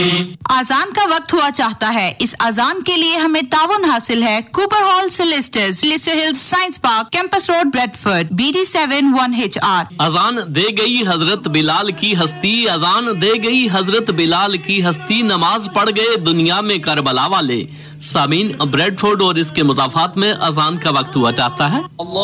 अजान का वक्त हुआ चाहता है। इस अजान के लिए हमें ताउन हासिल है। Cooper hall सिलिस्टर्स, Leicester hills science park, campus road, Bradford, BD7 1HR। अजान दे गई हजरत बिलाल की हस्ती, अजान दे गई हजरत बिलाल की हस्ती, नमाज पढ़ गए दुनिया में करबला वाले। सामीन, ब्रेडफोर्ड और इसके मुजाफात में अजान का वक्त हुआ चाहता है।